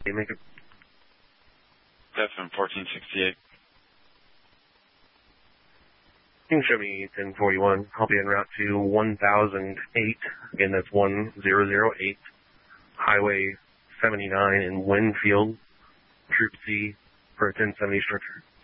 make it. Defin 1468. You can show me 1041. I'll be en route to 1008. Again, that's 1008. Highway 79 in Winfield. Troop C for a 1070 structure.